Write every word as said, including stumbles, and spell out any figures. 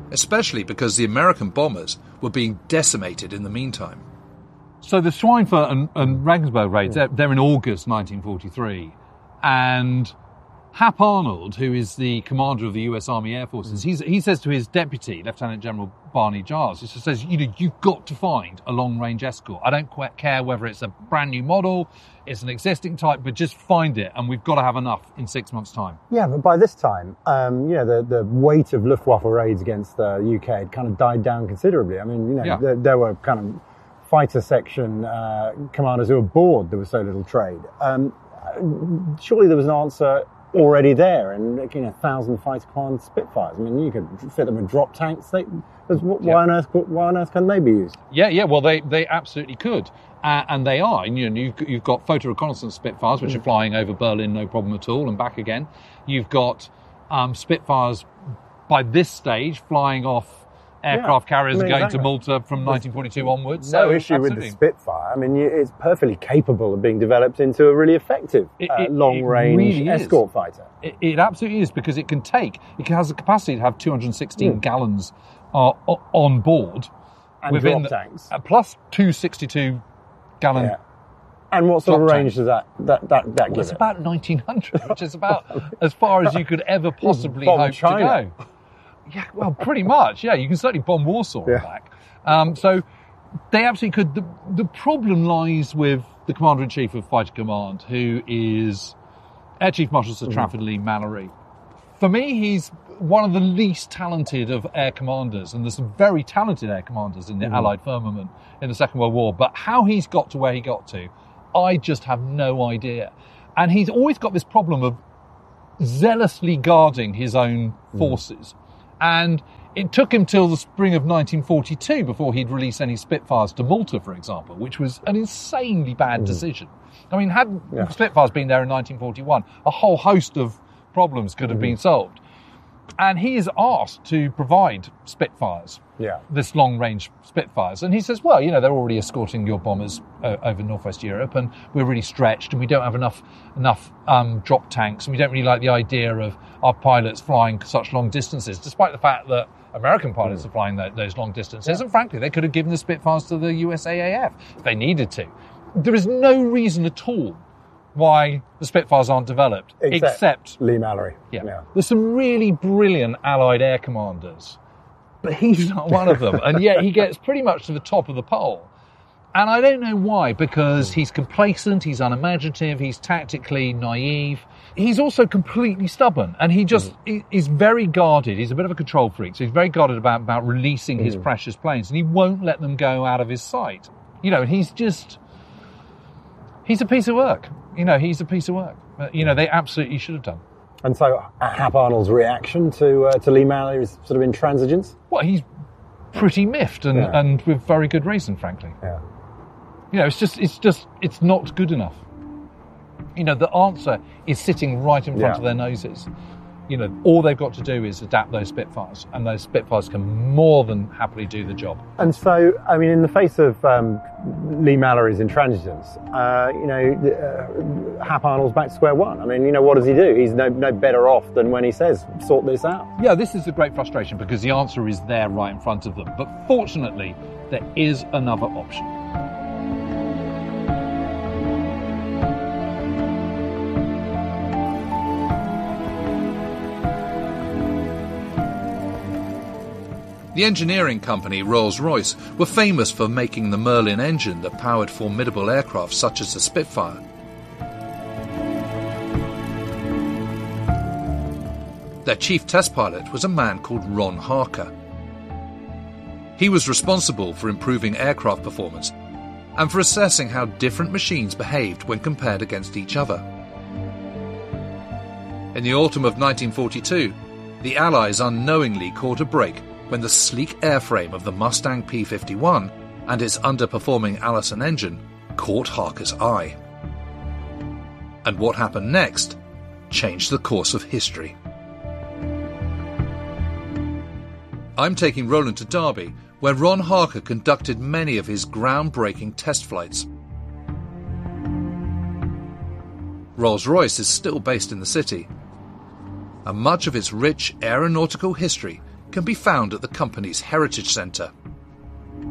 especially because the American bombers were being decimated in the meantime. So the Schweinfurt and, and Regensburg raids, they're, they're in August nineteen forty-three, and Hap Arnold, who is the commander of the U S Army Air Forces, he's, he says to his deputy, Lieutenant General Barney Giles, he just says, you know, you've got to find a long-range escort. I don't quite care whether it's a brand new model, it's an existing type, but just find it, and we've got to have enough in six months' time. Yeah, but by this time, um, you know, the, the weight of Luftwaffe raids against the U K had kind of died down considerably. I mean, you know, yeah. there, there were kind of fighter section uh, commanders who were bored there was so little trade. Um, surely there was an answer already there, and you know, thousand fighter command Spitfires. I mean, you could fit them with drop tanks. They, why yeah. on earth? Why on earth can they be used? Yeah, yeah. Well, they, they absolutely could, uh, and they are. And, you know, you've, you've got photo reconnaissance Spitfires, which mm. are flying over Berlin, no problem at all, and back again. You've got um, Spitfires by this stage flying off aircraft yeah. carriers I mean, going exactly. to Malta from nineteen forty-two onwards. No so, issue absolutely. with the Spitfire. I mean, you, it's perfectly capable of being developed into a really effective it, uh, it, long-range really escort fighter. It, it absolutely is, because it can take, it has the capacity to have two hundred sixteen mm. gallons uh, on board. And within drop the, tanks. Uh, plus two sixty-two gallon yeah. And what sort of range tanks. does that that that, that well, give it's it? about nineteen hundred, which is about as far as you could ever possibly Bomb hope China. to go. Yeah, well, pretty much. Yeah, you can certainly bomb Warsaw yeah. back. Um, so they absolutely could. The, the problem lies with the Commander-in-Chief of Fighter Command, who is Air Chief Marshal Sir mm. Trafford Lee Mallory. For me, he's one of the least talented of air commanders, and there's some very talented air commanders in the mm. Allied firmament in the Second World War. But how he's got to where he got to, I just have no idea. And he's always got this problem of zealously guarding his own forces. Mm. And it took him till the spring of nineteen forty-two before he'd release any Spitfires to Malta, for example, which was an insanely bad mm. decision. I mean, had yeah. Spitfires been there in nineteen forty-one, a whole host of problems could have mm. been solved. And he is asked to provide Spitfires, yeah. this long-range Spitfires. And he says, well, you know, they're already escorting your bombers uh, over Northwest Europe, and we're really stretched, and we don't have enough enough um, drop tanks, and we don't really like the idea of our pilots flying such long distances, despite the fact that American pilots mm. are flying that, those long distances. Yeah. And frankly, they could have given the Spitfires to the U S A A F if they needed to. There is no reason at all why the Spitfires aren't developed, except, except Lee Mallory. Yeah. yeah. There's some really brilliant Allied air commanders, but he's not one of them. And yet he gets pretty much to the top of the pole. And I don't know why, because he's complacent, he's unimaginative, he's tactically naive. He's also completely stubborn, and he just mm. is very guarded. He's a bit of a control freak, so he's very guarded about, about releasing mm. his precious planes, and he won't let them go out of his sight. You know, he's just... He's a piece of work. You know, he's a piece of work. But, you know, they absolutely should have done. And so, uh, Hap Arnold's reaction to uh, to Lee Mallory's sort of intransigence? Well, he's pretty miffed, and, yeah. and with very good reason, frankly. Yeah. You know, it's just, it's just, it's not good enough. You know, the answer is sitting right in front yeah. of their noses. You know, all they've got to do is adapt those Spitfires, and those Spitfires can more than happily do the job. And so, I mean, in the face of um, Lee Mallory's intransigence, uh, you know, uh, Hap Arnold's back to square one. I mean, you know, what does he do? He's no, no better off than when he says, sort this out. Yeah, this is a great frustration, because the answer is there right in front of them. But fortunately, there is another option. The engineering company Rolls-Royce were famous for making the Merlin engine that powered formidable aircraft such as the Spitfire. Their chief test pilot was a man called Ron Harker. He was responsible for improving aircraft performance and for assessing how different machines behaved when compared against each other. In the autumn of nineteen forty-two, the Allies unknowingly caught a break when the sleek airframe of the Mustang P fifty-one and its underperforming Allison engine caught Harker's eye. And what happened next changed the course of history. I'm taking Roland to Derby, where Ron Harker conducted many of his groundbreaking test flights. Rolls-Royce is still based in the city, and much of its rich aeronautical history can be found at the company's Heritage Centre